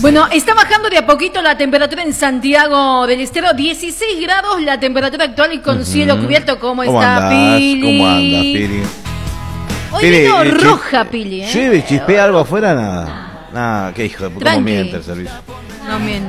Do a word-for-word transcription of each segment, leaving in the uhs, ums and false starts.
Bueno, está bajando de a poquito la temperatura en Santiago del Estero, dieciséis grados la temperatura actual y con uh-huh. cielo cubierto. ¿Cómo, ¿Cómo está, andás? Pili? ¿Cómo andas, Pili? Hoy Pili, vino roja, Pili, ¿eh? ¿Llueve, chispea algo afuera? Nada. Nada, qué hijo de puta, cómo miente el servicio. No miente.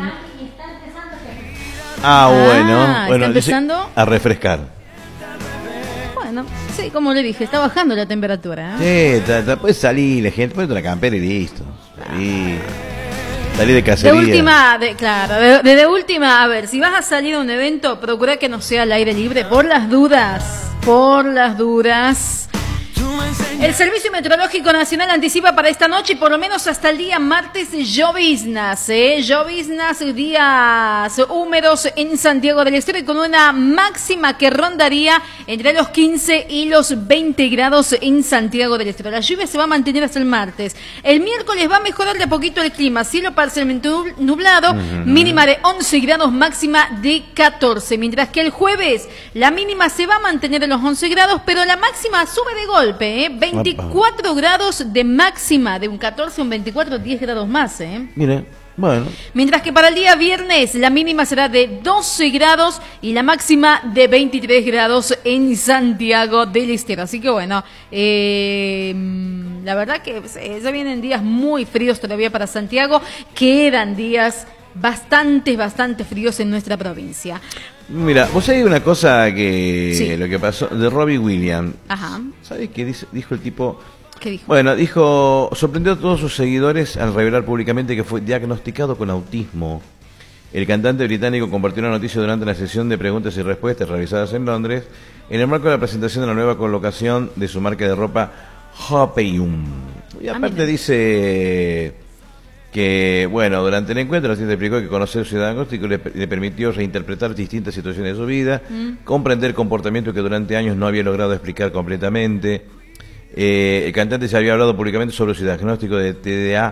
Ah, bueno. Ah, bueno, ¿está empezando? A refrescar. Bueno, sí, como le dije, está bajando la temperatura, ¿eh? Sí, ta, ta, puedes salir, la gente, ponete una campera y listo. Salí, salí de cacería. De última, de, claro, de, de, de última, a ver, si vas a salir a un evento, procura que no sea al aire libre, por las dudas, por las dudas. El Servicio Meteorológico Nacional anticipa para esta noche y por lo menos hasta el día martes lloviznas, ¿eh? Lloviznas, días húmedos en Santiago del Estero y con una máxima que rondaría entre los quince y los veinte grados en Santiago del Estero. La lluvia se va a mantener hasta el martes. El miércoles va a mejorar de a poquito el clima, cielo parcialmente nublado, uh-huh. mínima de once grados, máxima de catorce. Mientras que el jueves la mínima se va a mantener en los once grados, pero la máxima sube de golpe, ¿eh? veinticuatro grados de máxima, de un catorce a un veinticuatro, diez grados más, ¿eh? Mire, bueno. Mientras que para el día viernes la mínima será de doce grados y la máxima de veintitrés grados en Santiago del Estero. Así que bueno, eh, la verdad que eh, ya vienen días muy fríos todavía para Santiago, quedan días bastantes, bastante fríos en nuestra provincia. Mira, vos hay una cosa que sí. lo que pasó de Robbie Williams. Ajá. ¿Sabés qué dice, dijo el tipo? ¿Qué dijo? Bueno, dijo, sorprendió a todos sus seguidores al revelar públicamente que fue diagnosticado con autismo. El cantante británico compartió la noticia durante la sesión de preguntas y respuestas realizadas en Londres en el marco de la presentación de la nueva colocación de su marca de ropa Hopeum. Y aparte ah, dice que, bueno, durante el encuentro el artista explicó que conocer su diagnóstico le, le permitió reinterpretar distintas situaciones de su vida, mm. comprender comportamientos que durante años no había logrado explicar completamente. Eh, el cantante se había hablado públicamente sobre su diagnóstico de T D A